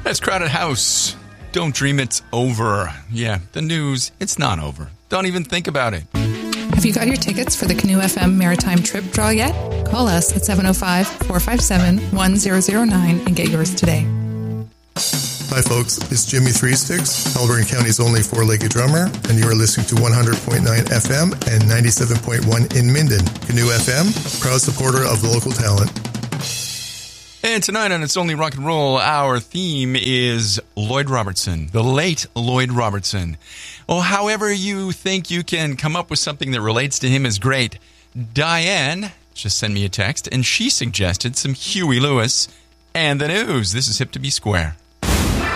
That's Crowded House. Don't dream it's over. Yeah, the news, it's not over. Don't even think about it. Have you got your tickets for the Canoe FM Maritime Trip Draw yet? Call us at 705-457-1009 and get yours today. Hi folks, it's Jimmy Three Sticks, Haliburton County's only four-legged drummer, and you are listening to 100.9 FM and 97.1 in Minden. Canoe FM, proud supporter of local talent. And tonight on It's Only Rock and Roll, our theme is Lloyd Robertson, the late Lloyd Robertson. Well, however you think you can come up with something that relates to him is great. Diane just sent me a text, and she suggested some Huey Lewis and the news. This is Hip to Be Square.